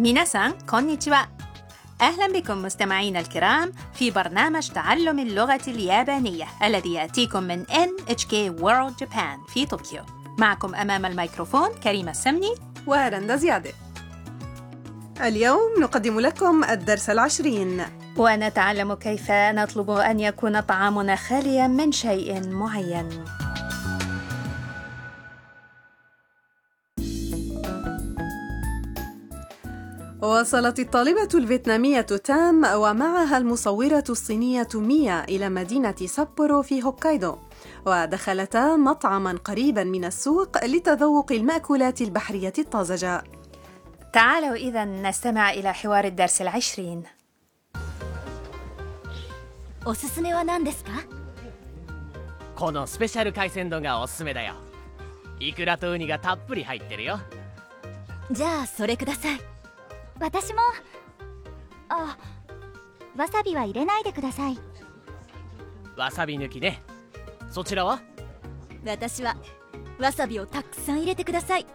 ميناسان كونيتشوا. أهلا بكم مستمعينا الكرام في برنامج تعلم اللغة اليابانية الذي يأتيكم من NHK World Japan في طوكيو. معكم أمام الميكروفون كريمة السمني ورندا زيادة. اليوم نقدم لكم الدرس 20 ونتعلم كيف نطلب أن يكون طعامنا خاليا من شيء معين. وصلت الطالبة الفيتنامية تام ومعها المصورة الصينية ميا إلى مدينة سابورو في هوكايدو، ودخلتا مطعماً قريباً من السوق لتذوق المأكولات البحرية الطازجة. تعالوا إذن نستمع إلى حوار الدرس 20. おすすめは何ですか？ このスペシャル海鮮丼がおすすめだよ。イクラとウニがたっぷり入ってるよ。 じゃあそれください。私も。あ、わさびは入れないでください。 わさび抜きね。そちらは？ 私はわさびをたくさん入れてください。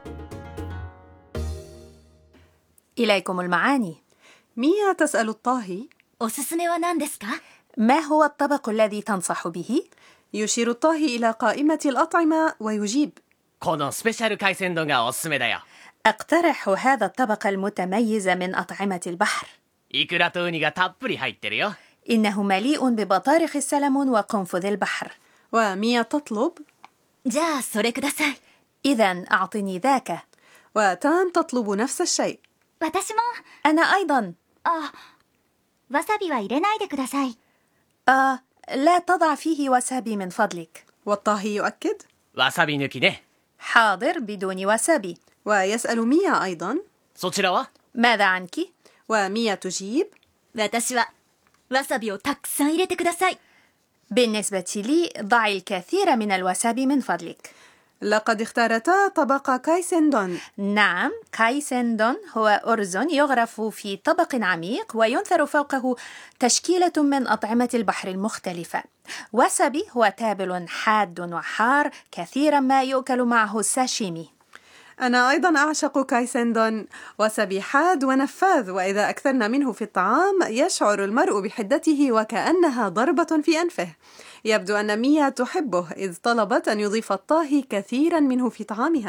إليكم المعاني. ميا تسأل الطاهي: おすすめは何ですか؟ ما هو الطبق الذي تنصح به؟ يشير الطاهي إلى قائمة الأطعمة ويجيب: このスペシャル海鮮丼がおすすめだよ。 أقترح هذا الطبق المتميز من أطعمة البحر. イクラとウニがたっぷり入ってるよ。 إنه مليء ببطارخ السلمون وقنفذ البحر. وميا تطلب: じゃあそれください。 إذن أعطني ذاك. وتام تطلب نفس الشيء. 私も。 أنا أيضا. あ、わさびは入れないでください。 لا تضع فيه وسابي من فضلك. والطاهي يؤكد: わさび抜きね。 حاضر بدون وسابي. ويسأل ميا أيضا: そちらは？ ماذا عنك؟ وميا تجيب: 私はわさびをたくさん入れてください。 بالنسبة لي ضعي الكثير من الوسابي من فضلك. لقد اختارتا طبق كايسندون. نعم، كايسندون هو أرز يغرف في طبق عميق وينثر فوقه تشكيلة من أطعمة البحر المختلفة. وسابي هو تابل حاد وحار كثيرا ما يؤكل معه الساشيمي. أنا أيضا أعشق كايسندون، وسابي حاد ونفاذ، وإذا أكثرنا منه في الطعام يشعر المرء بحدته وكأنها ضربة في أنفه. يبدو أن ميا تحبه إذ طلبت أن يضيف الطاهي كثيرا منه في طعامها.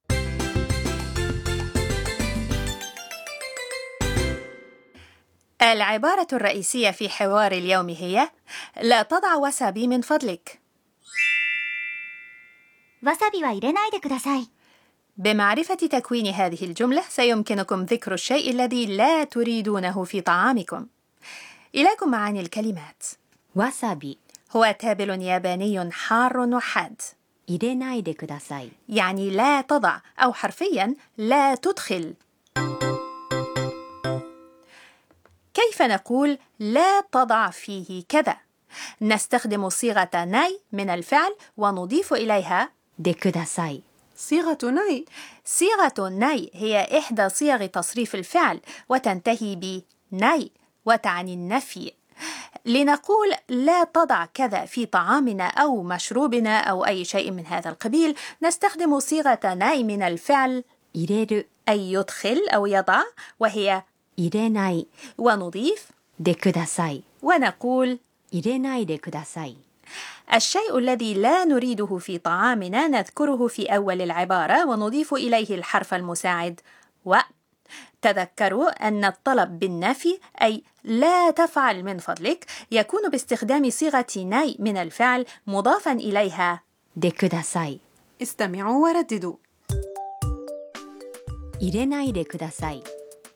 العبارة الرئيسية في حوار اليوم هي: لا تضع وسابي من فضلك. わさびは入れないでください。 بمعرفة تكوين هذه الجملة سيمكنكم ذكر الشيء الذي لا تريدونه في طعامكم. إليكم معاني الكلمات. わさび هو تابل ياباني حار وحاد. 入れないでください。 يعني لا تضع، أو حرفيا لا تدخل. كيف نقول لا تضع فيه كذا؟ نستخدم صيغة ناي من الفعل ونضيف إليها でください。 صيغة ناي. صيغة ناي هي إحدى صيغ تصريف الفعل وتنتهي بناي وتعني النفي. لنقول لا تضع كذا في طعامنا أو مشروبنا أو أي شيء من هذا القبيل نستخدم صيغة ناي من الفعل 入れる أي يدخل أو يضع، وهي 入れない ونضيف でください。 ونقول 入れないでください。 الشيء الذي لا نريده في طعامنا نذكره في أول العبارة ونضيف إليه الحرف المساعد و. تذكروا أن الطلب بالنفي أي لا تفعل من فضلك يكون باستخدام صيغة ناي من الفعل مضافا إليها でください。 استمعوا ورددوا: 入れないでください。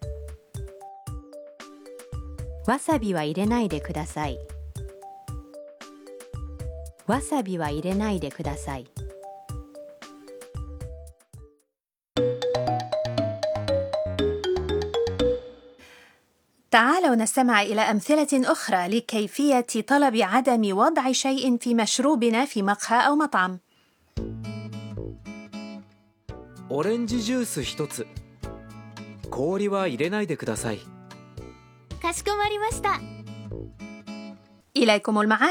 わさびは入れないでください。わさびは入れないでください。 تعالوا نستمع إلى أمثلة أخرى لكيفية طلب عدم وضع شيء في مشروبنا في مقهى أو مطعم. オレンジジュース1つ。氷は入れないでください。 かしこまりました。 إليكم المعاني.